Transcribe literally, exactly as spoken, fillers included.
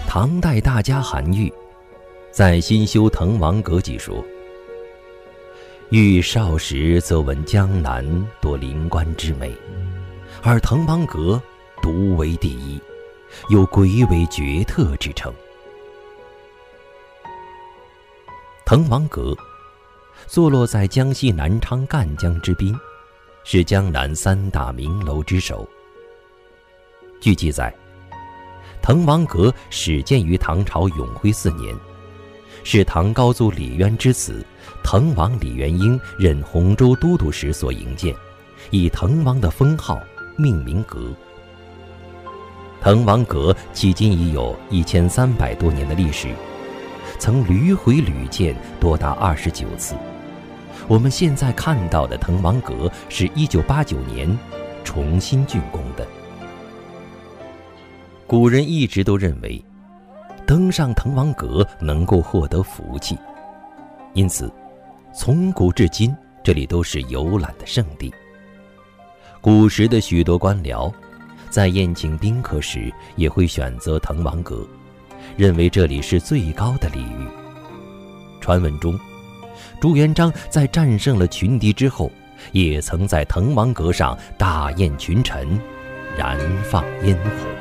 唐代大家韩愈在《新修滕王阁记》说：“愈少时则闻江南多灵官之美，而滕王阁独为第一，有鬼尾绝特之称。”滕王阁坐落在江西南昌赣江之滨，是江南三大名楼之首。据记载，滕王阁始建于唐朝永徽四年，是唐高祖李渊之子滕王李元婴任洪州都督时所营建，以滕王的封号命名阁。滕王阁迄今已有一千三百多年的历史，曾屡毁屡建多达二十九次。我们现在看到的滕王阁是一九八九年重新竣工的。古人一直都认为登上滕王阁能够获得福气，因此从古至今这里都是游览的圣地。古时的许多官僚在宴请宾客时也会选择滕王阁，认为这里是最高的礼遇。传闻中，朱元璋在战胜了群敌之后，也曾在滕王阁上大宴群臣，燃放烟火。